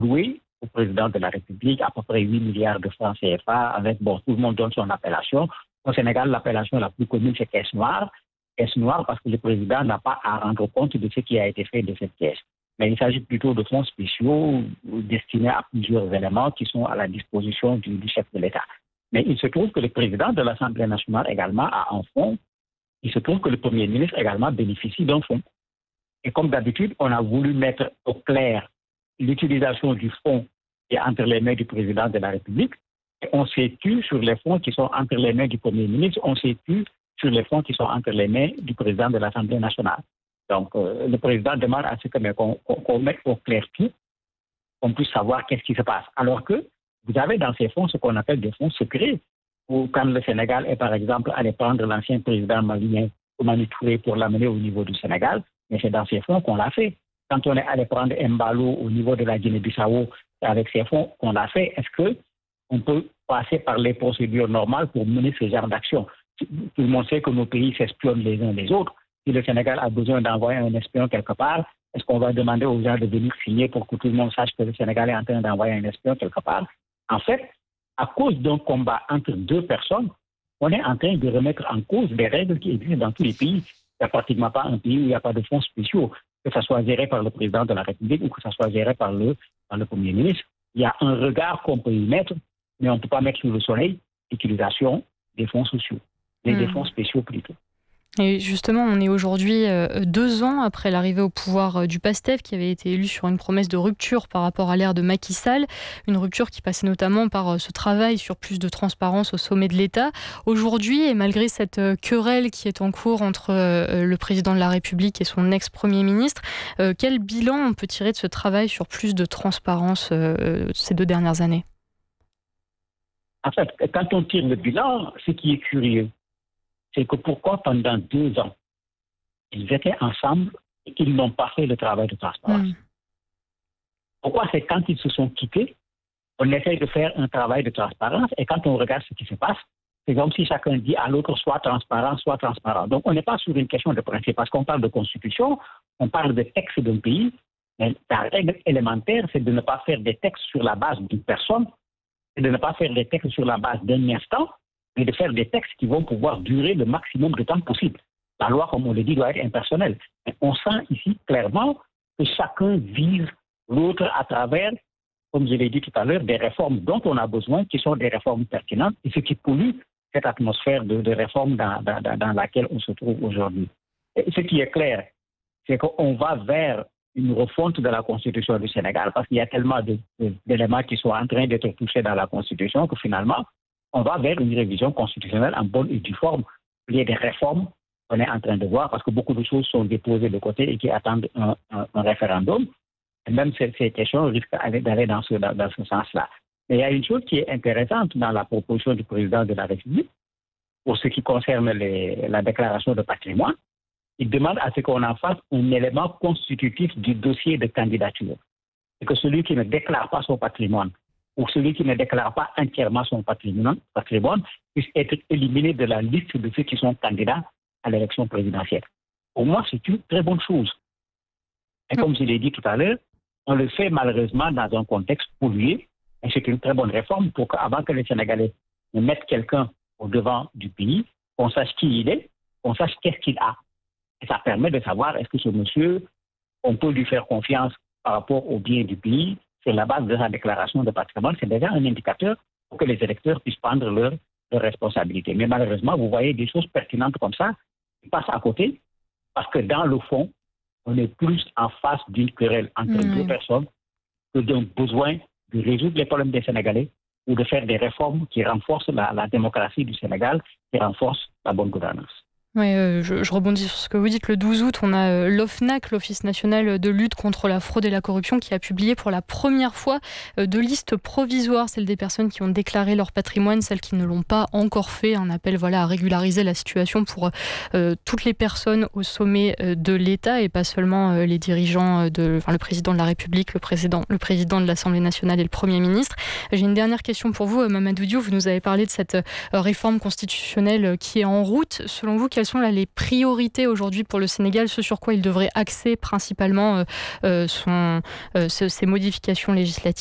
loué au président de la République à peu près 8 milliards de francs CFA avec, tout le monde donne son appellation. Au Sénégal, l'appellation la plus commune, c'est caisse noire. Caisse noire parce que le président n'a pas à rendre compte de ce qui a été fait de cette caisse. Mais il s'agit plutôt de fonds spéciaux destinés à plusieurs éléments qui sont à la disposition du chef de l'État. Mais il se trouve que le président de l'Assemblée nationale également a un fonds. Il se trouve que le Premier ministre également bénéficie d'un fonds. Et comme d'habitude, on a voulu mettre au clair l'utilisation du fonds qui est entre les mains du président de la République. Et on s'est tu sur les fonds qui sont entre les mains du Premier ministre. On s'est tu sur les fonds qui sont entre les mains du président de l'Assemblée nationale. Donc, le président demande à ce qu'on mette au clair tout, qu'on puisse savoir qu'est-ce qui se passe. Alors que vous avez dans ces fonds ce qu'on appelle des fonds secrets, où quand le Sénégal est, par exemple, allé prendre l'ancien président malien, Mani Touré, pour l'amener au niveau du Sénégal, mais c'est dans ces fonds qu'on l'a fait. Quand on est allé prendre Mbalo au niveau de la Guinée-Bissau, c'est avec ces fonds qu'on l'a fait. Est-ce qu'on peut passer par les procédures normales pour mener ce genre d'action? Tout le monde sait que nos pays s'espionnent les uns les autres. Si le Sénégal a besoin d'envoyer un espion quelque part, est-ce qu'on va demander aux gens de venir signer pour que tout le monde sache que le Sénégal est en train d'envoyer un espion quelque part? En fait, à cause d'un combat entre deux personnes, on est en train de remettre en cause des règles qui existent dans tous les pays. Il n'y a pratiquement pas un pays où il n'y a pas de fonds spéciaux, que ce soit géré par le président de la République ou que ce soit géré par le Premier ministre. Il y a un regard qu'on peut y mettre, mais on ne peut pas mettre sous le soleil l'utilisation des fonds sociaux, des fonds spéciaux plutôt. Et justement, on est aujourd'hui 2 ans après l'arrivée au pouvoir du PASTEF, qui avait été élu sur une promesse de rupture par rapport à l'ère de Macky Sall, une rupture qui passait notamment par ce travail sur plus de transparence au sommet de l'État. Aujourd'hui, et malgré cette querelle qui est en cours entre le président de la République et son ex-premier ministre, quel bilan on peut tirer de ce travail sur plus de transparence ces 2 dernières années? En fait, quand on tire le bilan, ce qui est curieux, c'est que pourquoi pendant 2 ans, ils étaient ensemble et qu'ils n'ont pas fait le travail de transparence. Pourquoi c'est quand ils se sont quittés, on essaye de faire un travail de transparence et quand on regarde ce qui se passe, c'est comme si chacun dit à l'autre soit transparent, soit transparent. Donc on n'est pas sur une question de principe parce qu'on parle de constitution, on parle de texte d'un pays, mais la règle élémentaire, c'est de ne pas faire des textes sur la base d'une personne, c'est de ne pas faire des textes sur la base d'un instant, mais de faire des textes qui vont pouvoir durer le maximum de temps possible. La loi, comme on le dit, doit être impersonnelle. Mais on sent ici clairement que chacun vise l'autre à travers, comme je l'ai dit tout à l'heure, des réformes dont on a besoin, qui sont des réformes pertinentes, et ce qui pollue cette atmosphère de réforme dans laquelle on se trouve aujourd'hui. Et ce qui est clair, c'est qu'on va vers une refonte de la Constitution du Sénégal, parce qu'il y a tellement d'éléments qui sont en train d'être touchés dans la Constitution que finalement, on va vers une révision constitutionnelle en bonne et due forme. Il y a des réformes qu'on est en train de voir parce que beaucoup de choses sont déposées de côté et qui attendent un référendum. Et même ces questions risquent d'aller dans ce sens-là. Mais il y a une chose qui est intéressante dans la proposition du président de la République pour ce qui concerne la déclaration de patrimoine. Il demande à ce qu'on en fasse un élément constitutif du dossier de candidature. Et que celui qui ne déclare pas son patrimoine ou celui qui ne déclare pas entièrement son patrimoine puisse être éliminé de la liste de ceux qui sont candidats à l'élection présidentielle. Pour moi, c'est une très bonne chose. Et comme je l'ai dit tout à l'heure, on le fait malheureusement dans un contexte pollué, et c'est une très bonne réforme pour qu'avant que les Sénégalais ne mettent quelqu'un au devant du pays, qu'on sache qui il est, qu'on sache qu'est-ce qu'il a. Et ça permet de savoir est-ce que ce monsieur, on peut lui faire confiance par rapport au bien du pays. Sur la base de sa déclaration de patrimoine, c'est déjà un indicateur pour que les électeurs puissent prendre leurs responsabilités. Mais malheureusement, vous voyez des choses pertinentes comme ça qui passent à côté parce que dans le fond, on est plus en face d'une querelle entre deux personnes que d'un besoin de résoudre les problèmes des Sénégalais ou de faire des réformes qui renforcent la démocratie du Sénégal, qui renforcent la bonne gouvernance. Oui, je rebondis sur ce que vous dites. Le 12 août, on a l'OFNAC, l'Office national de lutte contre la fraude et la corruption, qui a publié pour la première fois 2 listes provisoires, celles des personnes qui ont déclaré leur patrimoine, celles qui ne l'ont pas encore fait. Un appel à régulariser la situation pour toutes les personnes au sommet de l'État et pas seulement les dirigeants, le président de la République, le président de l'Assemblée nationale et le Premier ministre. J'ai une dernière question pour vous, Mamadou Diop. Vous nous avez parlé de cette réforme constitutionnelle qui est en route. Selon vous, quelles quelles sont là les priorités aujourd'hui pour le Sénégal, ce sur quoi il devrait axer principalement ces modifications législatives?